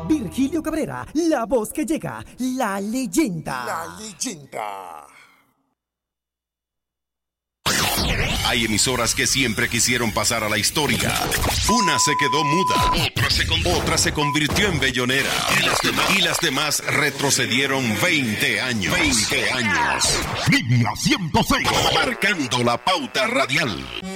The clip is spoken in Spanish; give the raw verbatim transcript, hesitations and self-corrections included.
Virgilio Cabrera, la voz que llega, la leyenda. La leyenda. Hay emisoras que siempre quisieron pasar a la historia. Una se quedó muda, otra se, con... otra se convirtió en bellonera y las, demás... y las demás retrocedieron veinte años. veinte años. Línea ciento seis. Marcando la pauta radial.